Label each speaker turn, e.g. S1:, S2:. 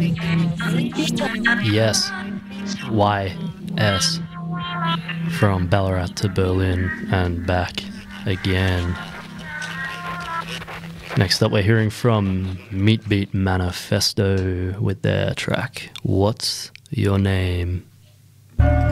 S1: Yes, YS. From Ballarat to Berlin and back again. Next up, we're hearing from Meatbeat Manifesto with their track, What's Your Name?